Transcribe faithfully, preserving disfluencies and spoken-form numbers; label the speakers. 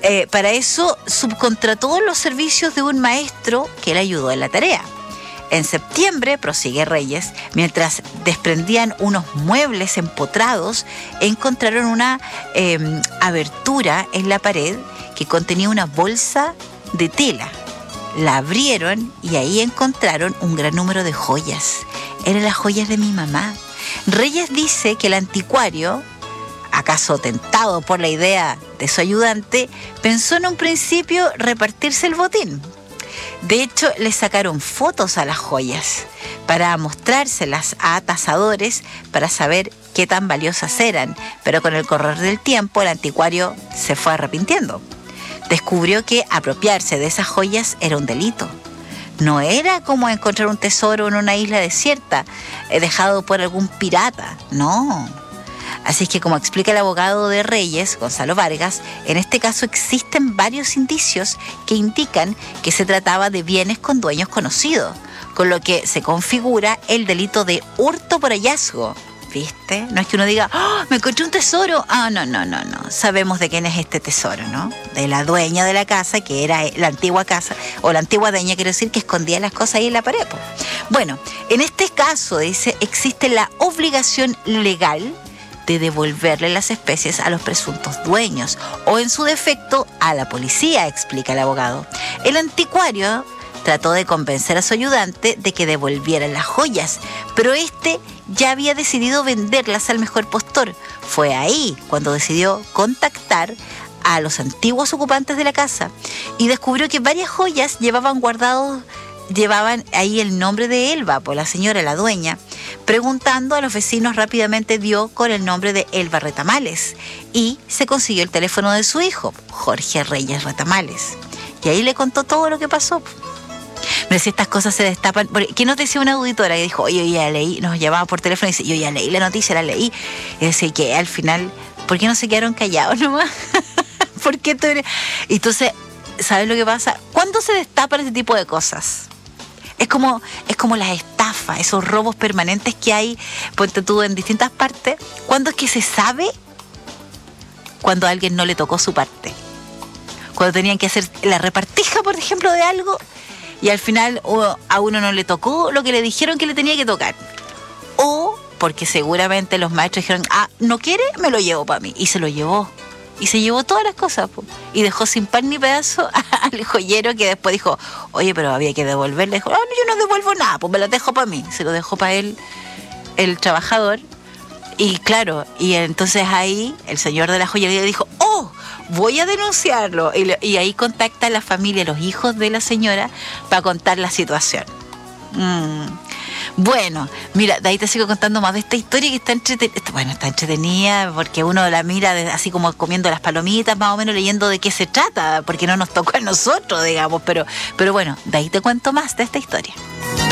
Speaker 1: Eh, para eso subcontrató los servicios de un maestro que le ayudó en la tarea. En septiembre, prosigue Reyes, mientras desprendían unos muebles empotrados, encontraron una eh, abertura en la pared que contenía una bolsa de tela. La abrieron y ahí encontraron un gran número de joyas. Eran las joyas de mi mamá. Reyes dice que el anticuario, acaso tentado por la idea de su ayudante, pensó en un principio repartirse el botín. De hecho, le sacaron fotos a las joyas para mostrárselas a tasadores para saber qué tan valiosas eran, pero con el correr del tiempo el anticuario se fue arrepintiendo. Descubrió que apropiarse de esas joyas era un delito. No era como encontrar un tesoro en una isla desierta, dejado por algún pirata, no. Así que, como explica el abogado de Reyes, Gonzalo Vargas, en este caso existen varios indicios que indican que se trataba de bienes con dueños conocidos, con lo que se configura el delito de hurto por hallazgo. ¿Viste? No es que uno diga, ¡oh, me encontré un tesoro! Ah, no, no, no, no. Sabemos de quién es este tesoro, ¿no? De la dueña de la casa, que era la antigua casa, o la antigua dueña, quiero decir, que escondía las cosas ahí en la pared. Bueno, en este caso, dice, existe la obligación legal de devolverle las especies a los presuntos dueños o, en su defecto, a la policía, explica el abogado. El anticuario trató de convencer a su ayudante de que devolvieran las joyas, pero este ya había decidido venderlas al mejor postor. Fue ahí cuando decidió contactar a los antiguos ocupantes de la casa y descubrió que varias joyas llevaban guardados llevaban ahí el nombre de Elba, por la señora, la dueña. Preguntando a los vecinos, rápidamente dio con el nombre de Elba Retamales y se consiguió el teléfono de su hijo, Jorge Reyes Retamales. Y ahí le contó todo lo que pasó. Pero si estas cosas se destapan, ¿qué nos decía una auditora que dijo, oye, yo ya leí, nos llamaba por teléfono y dice, yo ya leí la noticia, la leí? Y decía que al final, ¿por qué no se quedaron callados nomás? ¿Por qué tú eres? Entonces, ¿sabes lo que pasa? ¿Cuándo se destapan ese tipo de cosas? Es como, es como las estafas, esos robos permanentes que hay, ponte tú, en distintas partes. ¿Cuándo es que se sabe? Cuando a alguien no le tocó su parte. Cuando tenían que hacer la repartija, por ejemplo, de algo, y al final a uno no le tocó lo que le dijeron que le tenía que tocar. O porque seguramente los maestros dijeron, ah, ¿no quiere? Me lo llevo para mí. Y se lo llevó. Y se llevó todas las cosas, po. Y dejó sin pan ni pedazo al joyero, que después dijo, oye, pero había que devolverle. Dijo, ah, no, yo no devuelvo nada, pues me lo dejo para mí. Se lo dejó para él, el trabajador. Y claro, y entonces ahí el señor de la joyería dijo, oh, voy a denunciarlo. Y, le, y ahí contacta a la familia, los hijos de la señora, para contar la situación. Mm. Bueno, mira, de ahí te sigo contando más de esta historia que está entretenida. Bueno, está entretenida porque uno la mira de, así como comiendo las palomitas, más o menos leyendo de qué se trata, porque no nos tocó a nosotros, digamos. Pero, pero bueno, de ahí te cuento más de esta historia.